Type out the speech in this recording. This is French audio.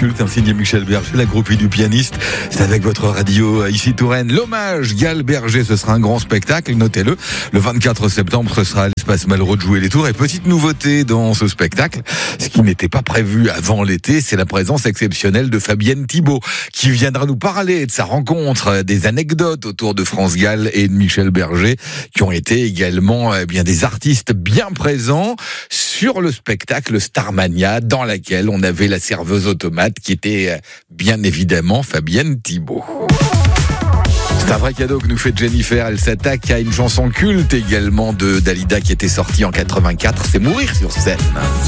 culte, signé Michel Berger, la groupie du pianiste. C'est avec votre radio ici Touraine. L'hommage Gall Berger, ce sera un grand spectacle, notez-le. Le 24 septembre, ce sera à l'espace Malraux de Jouer-les-Tours. Et petite nouveauté dans ce spectacle, ce qui n'était pas prévu avant l'été, c'est la présence exceptionnelle de Fabienne Thibault, qui viendra nous parler de sa rencontre, des anecdotes autour de France Gall et de Michel Berger, qui ont été également des artistes bien présents sur le spectacle Starmania, dans laquelle on avait la serveuse automate qui était bien évidemment Fabienne Thibault. C'est un vrai cadeau que nous fait Jennifer. Elle s'attaque à une chanson culte également de Dalida qui était sortie en 84, c'est Mourir sur scène.